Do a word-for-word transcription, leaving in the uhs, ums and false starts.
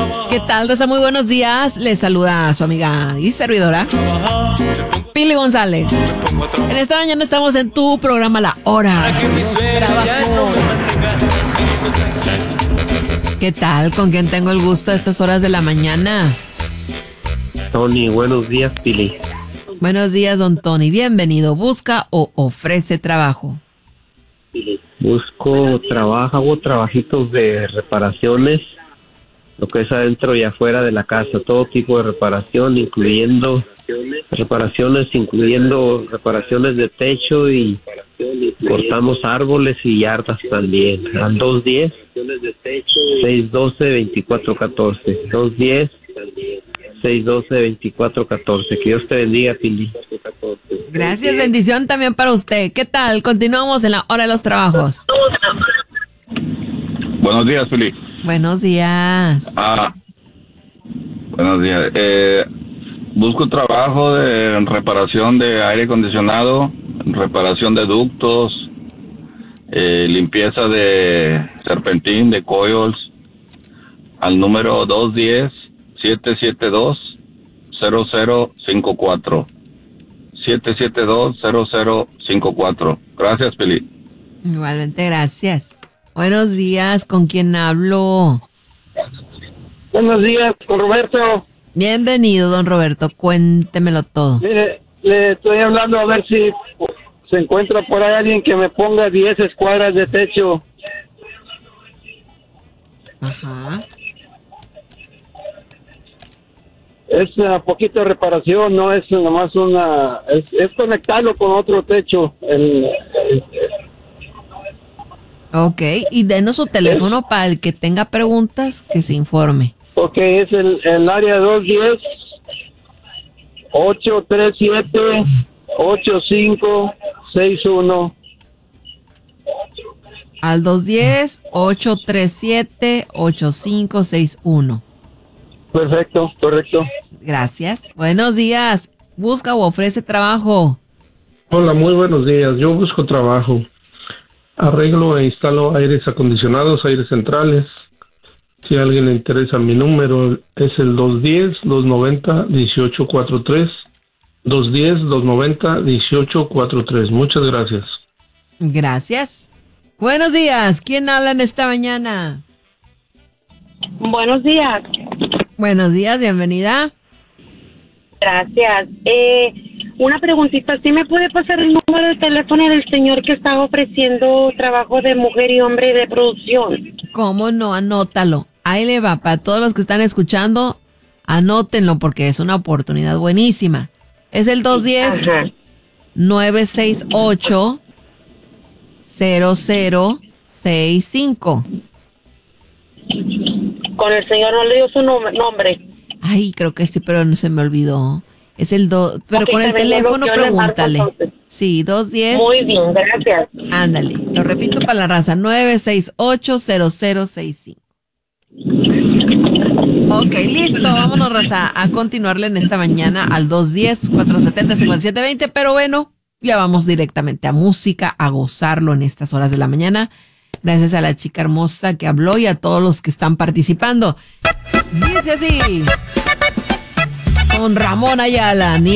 ¿Qué tal, Rosa? Muy buenos días. Les saluda a su amiga y servidora, Pili González. En esta mañana estamos en tu programa La Hora. Trabajo. ¿Qué tal? ¿Con quién tengo el gusto a estas horas de la mañana? Tony, buenos días, Pili. Buenos días, don Tony. Bienvenido. ¿Busca o ofrece trabajo? Busco trabajo, hago trabajitos de reparaciones, lo que es adentro y afuera de la casa, todo tipo de reparación, incluyendo reparaciones, incluyendo reparaciones de techo y cortamos árboles y yardas también. Al dos diez, seis doce, veinticuatro catorce. dos diez, seis doce, veinticuatro catorce. Que Dios te bendiga, Pili. Gracias, bendición también para usted. ¿Qué tal? Continuamos en la hora de los trabajos. Buenos días, Pili. Buenos días. Ah, buenos días. Eh, busco trabajo de reparación de aire acondicionado, reparación de ductos, eh, limpieza de serpentín, de coils, al número dos diez, siete siete dos, cero cero cinco cuatro. siete siete dos, cero cero cinco cuatro. Gracias, Pili. Igualmente, gracias. Buenos días, ¿con quién hablo? Buenos días, con Roberto. Bienvenido, don Roberto, cuéntemelo todo. Mire, le estoy hablando a ver si se encuentra por ahí alguien que me ponga diez escuadras de techo. Ajá. Es un poquito de reparación, no es nomás una... Es, es conectarlo con otro techo. El, el, Ok, y denos su teléfono para el que tenga preguntas, que se informe. ok, es el, el área dos diez, ocho tres siete, ocho cinco seis uno. Al dos uno cero, ocho tres siete, ocho cinco seis uno. Perfecto, correcto. Gracias. Buenos días. ¿Busca o ofrece trabajo? Hola, muy buenos días. Yo busco trabajo. Arreglo e instalo aires acondicionados, aires centrales. Si a alguien le interesa, mi número es el dos diez, dos noventa, dieciocho cuarenta y tres. dos diez, dos noventa, dieciocho cuarenta y tres. Muchas gracias. Gracias. Buenos días. ¿Quién habla en esta mañana? Buenos días. Buenos días, bienvenida. Gracias. Eh, una preguntita, ¿sí me puede pasar el número de teléfono del señor que está ofreciendo trabajo de mujer y hombre de producción? ¿Cómo no? Anótalo. Ahí le va. Para todos los que están escuchando, anótenlo porque es una oportunidad buenísima. Es el dos uno cero, nueve seis ocho, cero cero seis cinco. Con el señor no le dio su nom- nombre. Ay, creo que sí, pero no se me olvidó. Es el dos, pero Ok, con el está bien, teléfono yo le marco pregúntale. entonces. Sí, dos diez. Muy bien, gracias. Ándale, lo repito para la raza, nueve seis ocho, cero cero seis cinco. Ok, listo, vámonos, raza, a continuarle en esta mañana al dos diez, cuatro setenta, cincuenta y siete veinte, pero bueno, ya vamos directamente a música, a gozarlo en estas horas de la mañana. Gracias a la chica hermosa que habló y a todos los que están participando. Dice así, con Ramón Ayala.